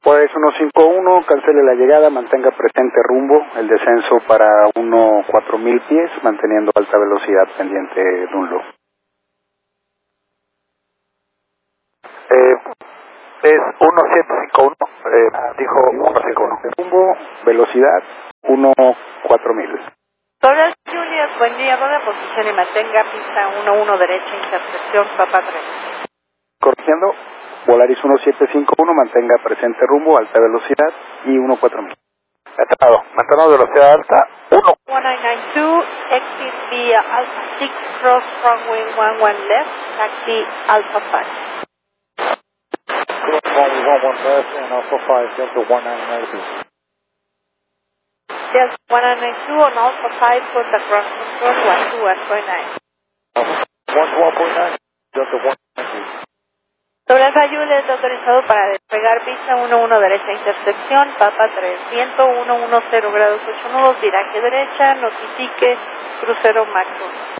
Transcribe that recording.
Pues 151, cancele la llegada, mantenga presente rumbo, el descenso para 14000 pies, manteniendo alta velocidad pendiente de un loop. Es 1751, dijo 151. Rumbo, velocidad 14000. Doral Juliet, buen día, buena posición y mantenga pista 11 derecha, intersección Papa 3. Corrigiendo, Volaris 1751, mantenga presente rumbo, alta velocidad y 14000. Mantenemos velocidad alta, 1992, exit via Alpha 6, cross runway 11 left, taxi Alpha 5. Runway 11 left and Alpha 5, Delta 1992. Delta 1992 on Alpha 5, contact ground control 121.9. 121.9, Delta 192. Doral Juliet, autorizado para despegar pista 11 derecha, intersección Papa 3, viento 110 grados 8 nudos, viraje derecha, notifique crucero Max 1.